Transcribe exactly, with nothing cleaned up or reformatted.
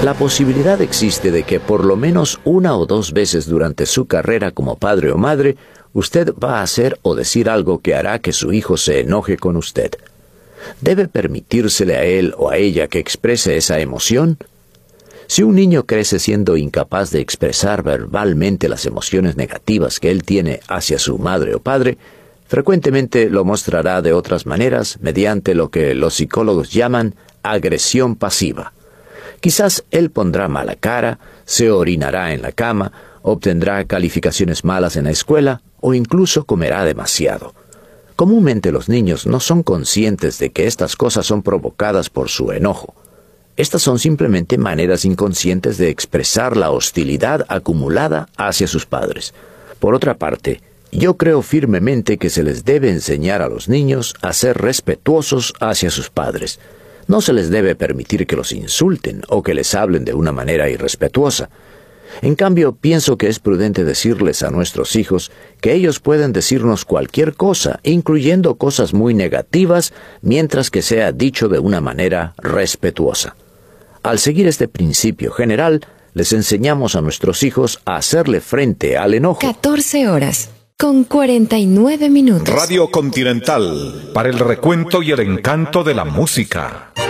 La posibilidad existe de que por lo menos una o dos veces durante su carrera como padre o madre, usted va a hacer o decir algo que hará que su hijo se enoje con usted. ¿Debe permitírsele a él o a ella que exprese esa emoción? Si un niño crece siendo incapaz de expresar verbalmente las emociones negativas que él tiene hacia su madre o padre, frecuentemente lo mostrará de otras maneras mediante lo que los psicólogos llaman agresión pasiva. Quizás él pondrá mala cara, se orinará en la cama, obtendrá calificaciones malas en la escuela o incluso comerá demasiado. Comúnmente los niños no son conscientes de que estas cosas son provocadas por su enojo. Estas son simplemente maneras inconscientes de expresar la hostilidad acumulada hacia sus padres. Por otra parte, yo creo firmemente que se les debe enseñar a los niños a ser respetuosos hacia sus padres. No se les debe permitir que los insulten o que les hablen de una manera irrespetuosa. En cambio, pienso que es prudente decirles a nuestros hijos que ellos pueden decirnos cualquier cosa, incluyendo cosas muy negativas, mientras que sea dicho de una manera respetuosa. Al seguir este principio general, les enseñamos a nuestros hijos a hacerle frente al enojo. catorce horas, con cuarenta y nueve minutos. Radio Continental, para el recuento y el encanto de la música.